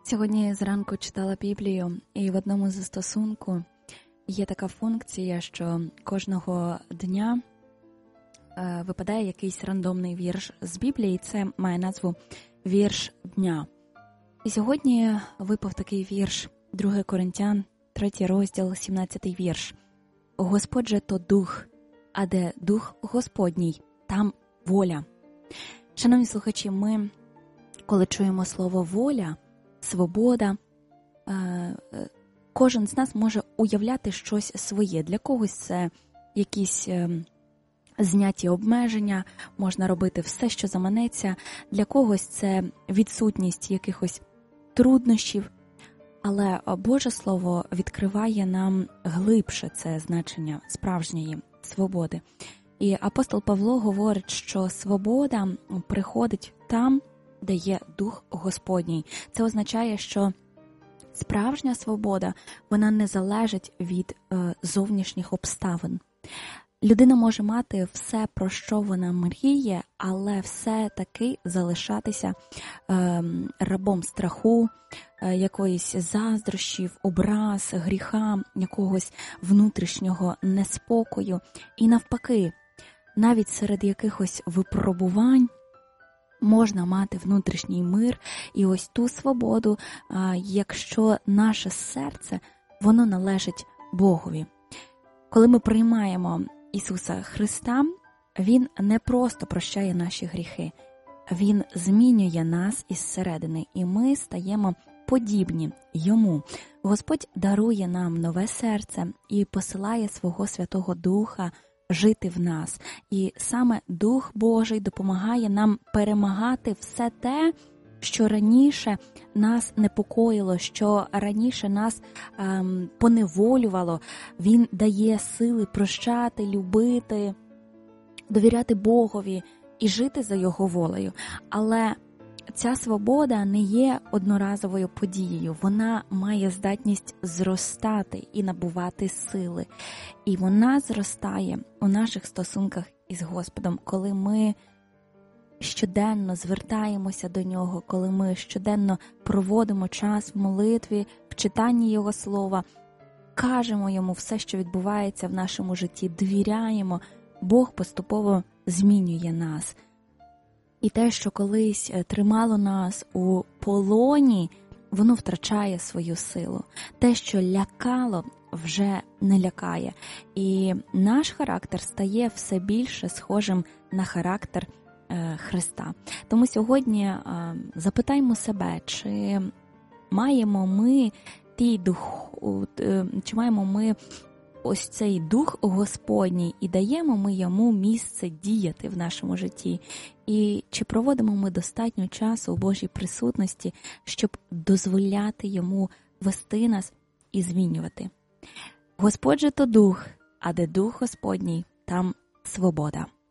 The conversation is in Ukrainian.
Сьогодні зранку читала Біблію, і в одному з застосунку є така функція, що кожного дня випадає якийсь рандомний вірш з Біблії, і це має назву «Вірш дня». І сьогодні випав такий вірш 2 Коринтян, 3 розділ, 17 вірш. «Господь же то дух, а де дух Господній, там воля». Шановні слухачі, ми, коли чуємо слово «воля», «свобода», кожен з нас може уявляти щось своє. Для когось це якісь зняті обмеження, можна робити все, що заманеться. Для когось це відсутність якихось труднощів. Але Боже Слово відкриває нам глибше це значення справжньої свободи. І апостол Павло говорить, що свобода приходить там, де є Дух Господній. Це означає, що справжня свобода, вона не залежить від зовнішніх обставин. Людина може мати все, про що вона мріє, але все-таки залишатися рабом страху, якоїсь заздрощів, образ, гріха, якогось внутрішнього неспокою. І навпаки, навіть серед якихось випробувань можна мати внутрішній мир і ось ту свободу, якщо наше серце, воно належить Богові. Коли ми приймаємо Ісуса Христа, Він не просто прощає наші гріхи, Він змінює нас із середини, і ми стаємо подібні Йому. Господь дарує нам нове серце і посилає свого Святого Духа жити в нас. І саме Дух Божий допомагає нам перемагати все те, що раніше нас непокоїло, що раніше нас поневолювало. Він дає сили прощати, любити, довіряти Богові і жити за Його волею. Але ця свобода не є одноразовою подією. Вона має здатність зростати і набувати сили. І вона зростає у наших стосунках із Господом, коли ми щоденно звертаємося до Нього, коли ми щоденно проводимо час в молитві, в читанні Його Слова, кажемо Йому все, що відбувається в нашому житті, довіряємо, Бог поступово змінює нас. І те, що колись тримало нас у полоні, воно втрачає свою силу. Те, що лякало, вже не лякає. І наш характер стає все більше схожим на характер Христа. Тому сьогодні запитаймо себе, чи маємо ми ось цей Дух Господній і даємо ми Йому місце діяти в нашому житті? І чи проводимо ми достатньо часу у Божій присутності, щоб дозволяти Йому вести нас і змінювати? Господь же то Дух, а де Дух Господній, там свобода.